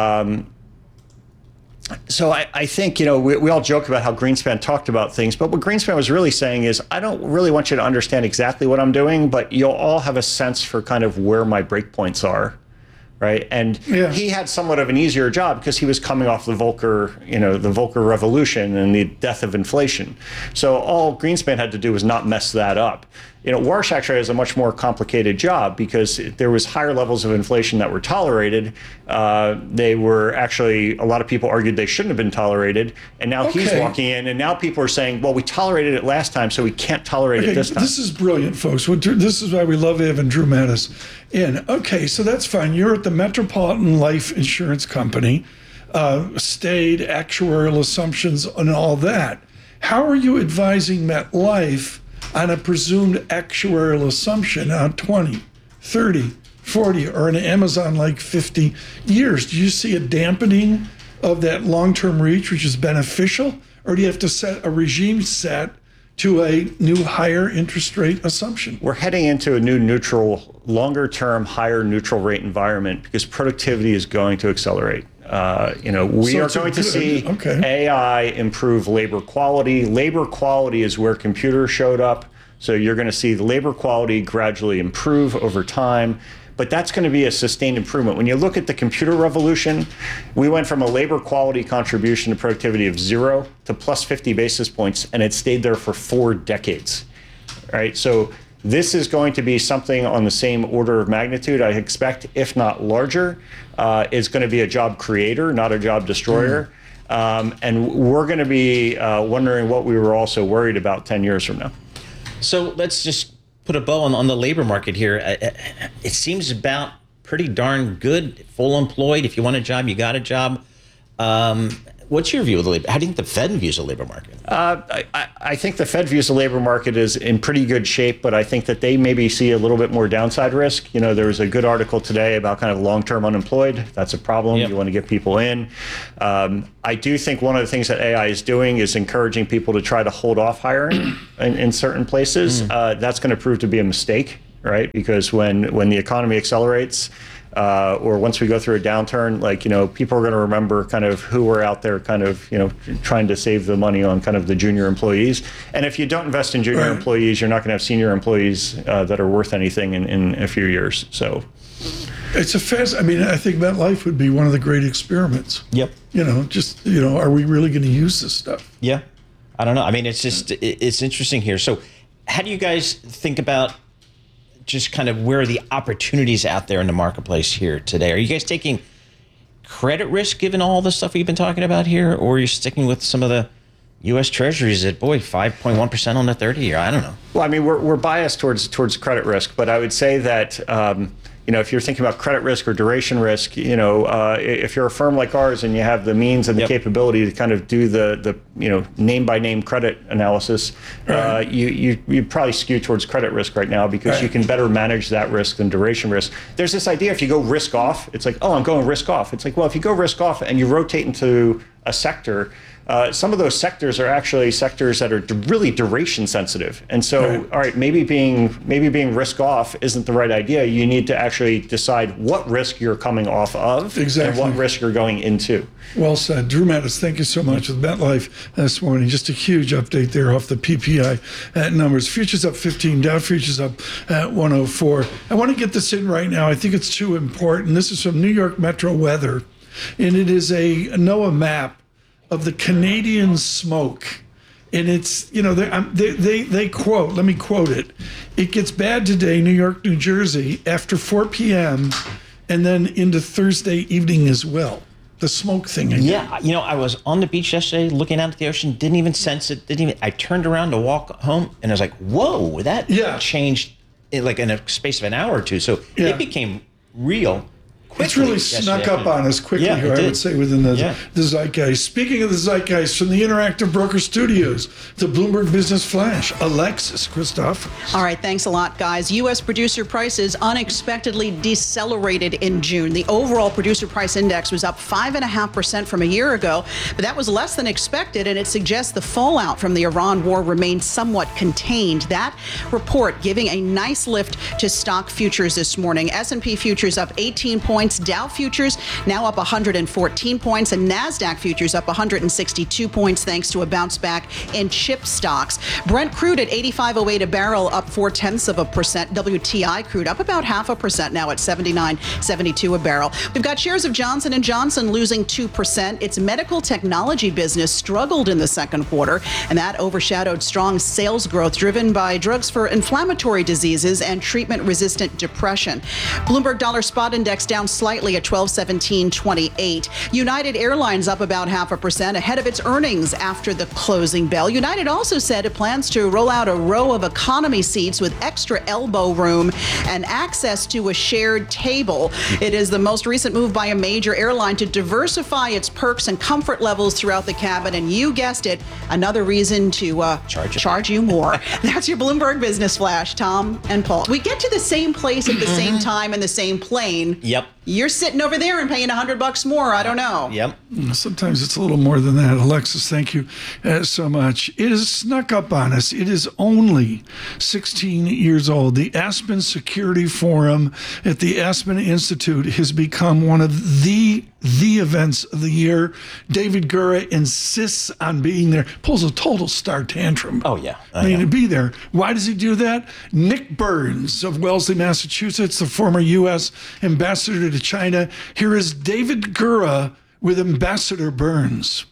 Speaker 20: So I think, you know, we all joke about how Greenspan talked about things, but what Greenspan was really saying is, I don't really want you to understand exactly what I'm doing, but you'll all have a sense for kind of where my breakpoints are, right? And he had somewhat of an easier job because he was coming off the Volcker, you know, the Volcker Revolution and the death of inflation. So all Greenspan had to do was not mess that up. You know, Warsh actually has a much more complicated job because there was higher levels of inflation that were tolerated. They were actually, a lot of people argued they shouldn't have been tolerated. And now he's walking in and now people are saying, well, we tolerated it last time, so we can't tolerate it this time.
Speaker 3: This is brilliant, folks. This is why we love having Drew Mattis in. Okay, so that's fine. You're at the Metropolitan Life Insurance Company, stayed, actuarial assumptions and all that. How are you advising MetLife on a presumed actuarial assumption on 20, 30, 40, or in Amazon like 50 years? Do you see a dampening of that long-term reach, which is beneficial? Or do you have to set a regime set to a new higher interest rate assumption?
Speaker 20: We're heading into a new neutral, longer-term, higher neutral rate environment because productivity is going to accelerate. We are going to see AI improve labor quality. Labor quality is where computers showed up. So you're going to see the labor quality gradually improve over time. But that's going to be a sustained improvement. When you look at the computer revolution, we went from a labor quality contribution to productivity of 0 to plus 50 basis points, and it stayed there for 4 decades. Right? So this is going to be something on the same order of magnitude, I expect, if not larger. It's going to be a job creator, not a job destroyer. And we're going to be wondering what we were also worried about 10 years from now.
Speaker 4: So let's just put a bow on the labor market here. It seems about pretty darn good, full employed. If you want a job, you got a job. What's your view of the labor? How do you think the Fed views the labor market?
Speaker 20: I think the Fed views the labor market as in pretty good shape, but I think that they maybe see a little bit more downside risk. There was a good article today about kind of long-term unemployed. That's a problem. Yep. You want to get people in. I do think one of the things that AI is doing is encouraging people to try to hold off hiring in certain places. That's going to prove to be a mistake, right? Because when the economy accelerates, or once we go through a downturn, people are going to remember kind of who were out there kind of, trying to save the money on kind of the junior employees. And if you don't invest in junior employees, you're not going to have senior employees that are worth anything in a few years. So
Speaker 3: it's I think MetLife would be one of the great experiments.
Speaker 4: Yep.
Speaker 3: Are we really going to use this stuff?
Speaker 4: Yeah. I don't know. It's interesting here. So how do you guys think about just kind of where are the opportunities out there in the marketplace here today? Are you guys taking credit risk given all the stuff we've been talking about here, or are you sticking with some of the U.S. Treasuries at 5.1% on the 30-year? I don't know.
Speaker 20: Well, we're biased towards credit risk, but I would say that if you're thinking about credit risk or duration risk, if you're a firm like ours and you have the means and the capability to kind of do the name by name credit analysis, you probably skew towards credit risk right now because you can better manage that risk than duration risk. There's this idea if you go risk off, it's like, oh, I'm going risk off. It's like, well, if you go risk off and you rotate into a sector, some of those sectors are actually sectors that are really duration sensitive. And so, all right, maybe being risk off isn't the right idea. You need to actually decide what risk you're coming off of and what risk you're going into.
Speaker 3: Well said. Drew Mattis, thank you so much with MetLife this morning. Just a huge update there off the PPI numbers. Futures up 15, Dow futures up at 104. I want to get this in right now. I think it's too important. This is from New York Metro Weather, and it is a NOAA map of the Canadian smoke. And it's, they quote, let me quote it. It gets bad today, New York, New Jersey, after 4 p.m. and then into Thursday evening as well. The smoke thing again.
Speaker 4: Yeah, I was on the beach yesterday looking out at the ocean, didn't even sense it, I turned around to walk home and I was like, whoa, that changed in a space of an hour or two. So it became real.
Speaker 3: It's really snuck up on us quickly here, I would say, within the zeitgeist. Speaking of the zeitgeist, from the Interactive Broker Studios, the Bloomberg Business Flash, Alexis Christoforous.
Speaker 5: All right, thanks a lot, guys. U.S. producer prices unexpectedly decelerated in June. The overall producer price index was up 5.5% from a year ago, but that was less than expected, and it suggests the fallout from the Iran war remained somewhat contained. That report giving a nice lift to stock futures this morning. S&P futures up 18 points. Dow futures now up 114 points, and NASDAQ futures up 162 points thanks to a bounce back in chip stocks. Brent crude at 85.08 a barrel, up 0.4%. WTI crude up about 0.5% now at 79.72 a barrel. We've got shares of Johnson & Johnson losing 2%. Its medical technology business struggled in the second quarter, and that overshadowed strong sales growth driven by drugs for inflammatory diseases and treatment-resistant depression. Bloomberg Dollar Spot Index down slightly at 1217.28. United Airlines up about 0.5% ahead of its earnings after the closing bell. United also said it plans to roll out a row of economy seats with extra elbow room and access to a shared table. It is the most recent move by a major airline to diversify its perks and comfort levels throughout the cabin. And you guessed it, another reason to charge you more. That's your Bloomberg Business Flash, Tom and Paul. We get to the same place at the same time in the same plane.
Speaker 4: Yep.
Speaker 5: You're sitting over there and paying $100 more. I don't know.
Speaker 4: Yep.
Speaker 3: Sometimes it's a little more than that. Alexis, thank you so much. It has snuck up on us. It is only 16 years old. The Aspen Security Forum at the Aspen Institute has become one of the events of the year. David Gura insists on being there, pulls a total star tantrum.
Speaker 4: Oh, yeah.
Speaker 3: I mean, to be there. Why does he do that? Nick Burns of Wellesley, Massachusetts, the former U.S. ambassador to China. Here is David Gura with Ambassador Burns.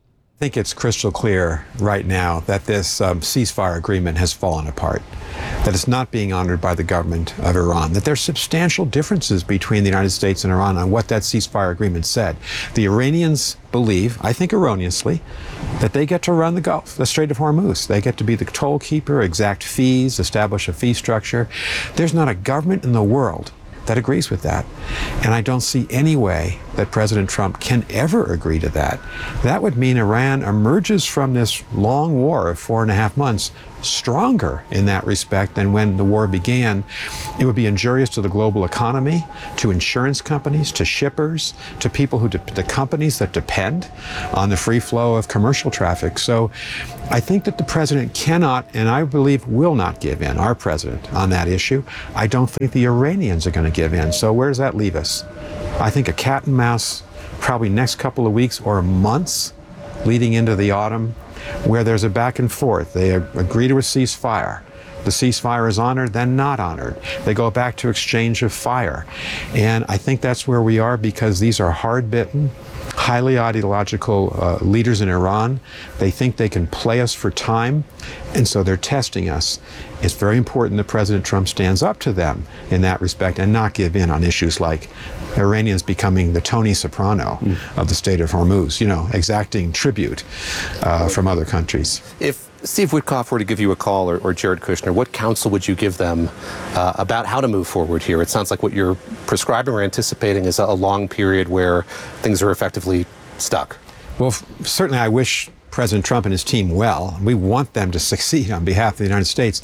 Speaker 21: I think it's crystal clear right now that this ceasefire agreement has fallen apart, that it's not being honored by the government of Iran, that there's substantial differences between the United States and Iran on what that ceasefire agreement said. The Iranians believe, I think erroneously, that they get to run the Gulf, the Strait of Hormuz. They get to be the toll keeper, exact fees, establish a fee structure. There's not a government in the world that agrees with that. And I don't see any way that President Trump can ever agree to that. That would mean Iran emerges from this long war of 4.5 months stronger in that respect than when the war began. It would be injurious to the global economy, to insurance companies, to shippers, to people who, the companies that depend on the free flow of commercial traffic. So I think that the president cannot, and I believe will not give in, our president, on that issue. I don't think the Iranians are going to give in. So where does that leave us? I think a cat and mouse, probably next couple of weeks or months leading into the autumn, where there's a back and forth. They agree to a ceasefire. The ceasefire is honored, then not honored. They go back to exchange of fire. And I think that's where we are, because these are hard-bitten, highly ideological leaders in Iran. They think they can play us for time, and so they're testing us. It's very important that President Trump stands up to them in that respect and not give in on issues like Iranians becoming the Tony Soprano of the Strait of Hormuz, exacting tribute from other countries.
Speaker 22: If Steve Witkoff were to give you a call, or Jared Kushner, what counsel would you give them about how to move forward here? It sounds like what you're prescribing or anticipating is a long period where things are effectively stuck.
Speaker 21: Well, certainly I wish President Trump and his team well. We want them to succeed on behalf of the United States.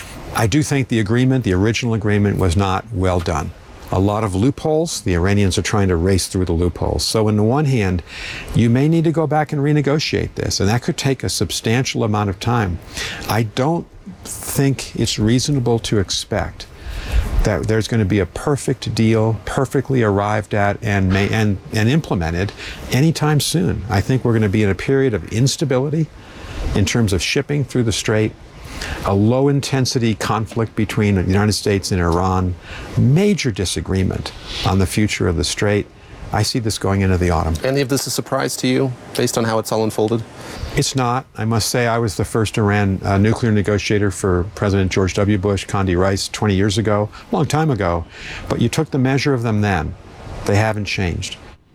Speaker 21: I do think the original agreement, was not well done. A lot of loopholes. The Iranians are trying to race through the loopholes. So on the one hand, you may need to go back and renegotiate this, and that could take a substantial amount of time. I don't think it's reasonable to expect that there's going to be a perfect deal, perfectly arrived at and implemented anytime soon. I think we're going to be in a period of instability in terms of shipping through the strait, a low-intensity conflict between the United States and Iran, major disagreement on the future of the strait. I see this going into the autumn.
Speaker 22: Any of this a surprise to you, based on how it's all unfolded?
Speaker 21: It's not. I must say, I was the first Iran nuclear negotiator for President George W. Bush, Condi Rice, 20 years ago, a long time ago. But you took the measure of them then. They haven't changed.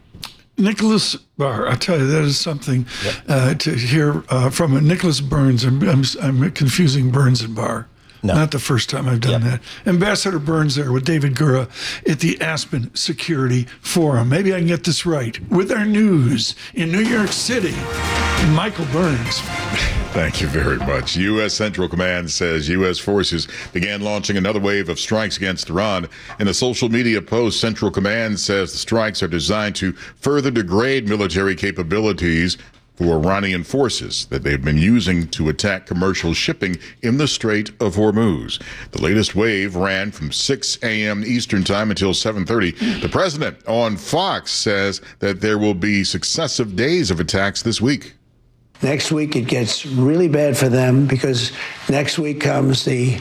Speaker 3: Nicholas Barr, I'll tell you, that is something to hear from Nicholas Burns. I'm confusing Burns and Barr. No. Not the first time I've done that. Ambassador Burns there with David Gura at the Aspen Security Forum. Maybe I can get this right. With our news in New York City, Michael Burns.
Speaker 6: Thank you very much. U.S. Central Command says U.S. forces began launching another wave of strikes against Iran. In a social media post, Central Command says the strikes are designed to further degrade military capabilities for Iranian forces that they've been using to attack commercial shipping in the Strait of Hormuz. The latest wave ran from 6 a.m. Eastern time until 7:30. The president on Fox says that there will be successive days of attacks this week.
Speaker 23: Next week, it gets really bad for them, because next week comes the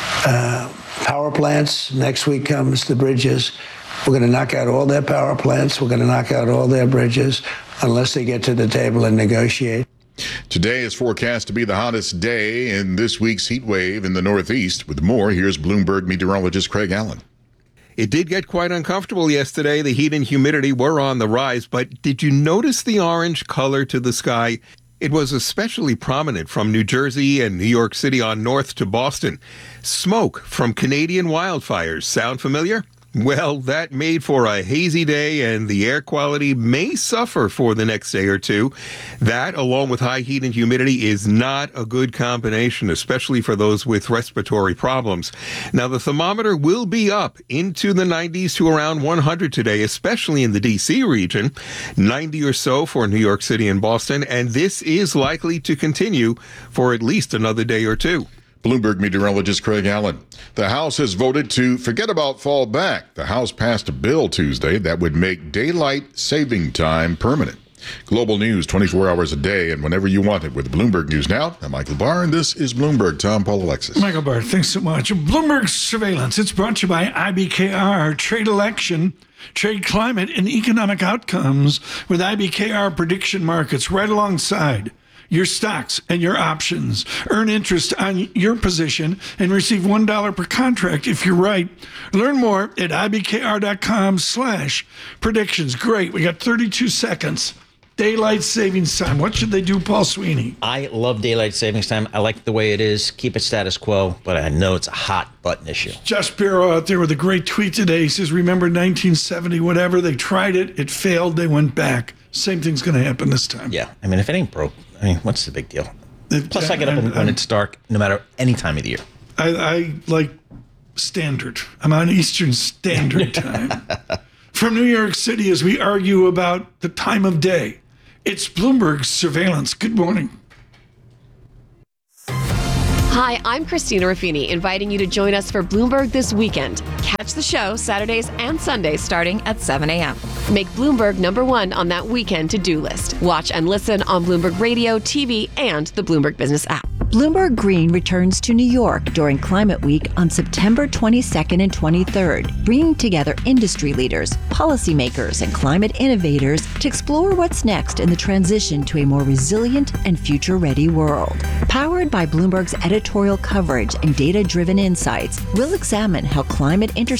Speaker 23: power plants. Next week comes the bridges. We're going to knock out all their power plants. We're going to knock out all their bridges unless they get to the table and negotiate.
Speaker 6: Today is forecast to be the hottest day in this week's heat wave in the Northeast. With more, here's Bloomberg meteorologist Craig Allen.
Speaker 24: It did get quite uncomfortable yesterday. The heat and humidity were on the rise, but did you notice the orange color to the sky? It was especially prominent from New Jersey and New York City on north to Boston. Smoke from Canadian wildfires. Sound familiar? Well, that made for a hazy day, and the air quality may suffer for the next day or two. That, along with high heat and humidity, is not a good combination, especially for those with respiratory problems. Now, the thermometer will be up into the 90s to around 100 today, especially in the D.C. region, 90 or so for New York City and Boston, and this is likely to continue for at least another day or two.
Speaker 6: Bloomberg meteorologist Craig Allen. The House has voted to forget about fall back. The House passed a bill Tuesday that would make daylight saving time permanent. Global news 24 hours a day and whenever you want it with Bloomberg News Now. I'm Michael Barr, and this is Bloomberg. Tom, Paul, Alexis.
Speaker 3: Michael Barr, thanks so much. Bloomberg Surveillance. It's brought to you by IBKR, Trade Election, Trade Climate, and Economic Outcomes with IBKR prediction markets right alongside your stocks and your options. Earn interest on your position and receive $1 per contract if you're right. Learn more at ibkr.com/predictions. Great. We got 32 seconds. Daylight savings time. What should they do, Paul Sweeney?
Speaker 4: I love daylight savings time. I like the way it is. Keep it status quo, but I know it's a hot button issue.
Speaker 3: Josh Barrow out there with a great tweet today. He says, remember 1970, whatever. They tried it. It failed. They went back. Same thing's going to happen this time.
Speaker 4: Yeah. I mean, if it ain't broke, I mean, what's the big deal? Plus, I get up when it's dark, no matter any time of the year.
Speaker 3: I like standard. I'm on Eastern Standard Time. From New York City, as we argue about the time of day, it's Bloomberg Surveillance. Good morning.
Speaker 7: Hi, I'm Christina Ruffini, inviting you to join us for Bloomberg This Weekend. Catch the show Saturdays and Sundays starting at 7 a.m. Make Bloomberg #1 on that weekend to-do list. Watch and listen on Bloomberg Radio, TV, and the Bloomberg Business app.
Speaker 8: Bloomberg Green returns to New York during Climate Week on September 22nd and 23rd, bringing together industry leaders, policymakers, and climate innovators to explore what's next in the transition to a more resilient and future-ready world. Powered by Bloomberg's editorial coverage and data-driven insights, we'll examine how climate intersects